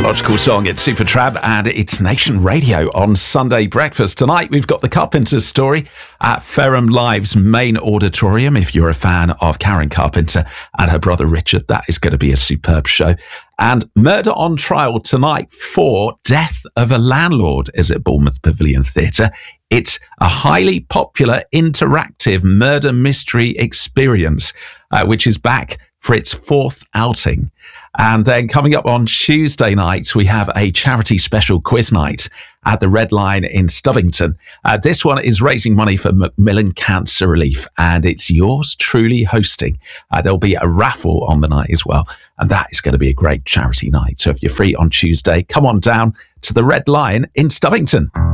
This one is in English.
Logical song, it's Supertramp and it's Nation Radio on Sunday Breakfast. Tonight we've got the Carpenter's story at Ferrum Live's main auditorium. If you're a fan of Karen Carpenter and her brother Richard, that is going to be a superb show. And Murder on Trial tonight for Death of a Landlord is at Bournemouth Pavilion Theatre. It's a highly popular interactive murder mystery experience, which is back for its fourth outing. And then coming up on Tuesday night, we have a charity special quiz night at the Red Lion in Stubbington. This one is raising money for Macmillan Cancer Relief, and it's yours truly hosting. There'll be a raffle on the night as well, and that is going to be a great charity night. So if you're free on Tuesday, come on down to the Red Lion in Stubbington.